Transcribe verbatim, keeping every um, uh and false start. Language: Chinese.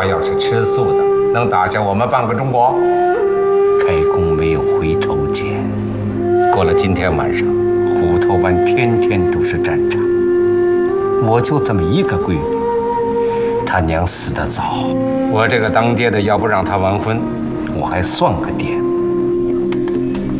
他要是吃素的，能打下我们半个中国？开弓没有回头箭。过了今天晚上，虎头湾天天都是战场。我就这么一个闺女，她娘死得早，我这个当爹的要不让她完婚，我还算个爹吗？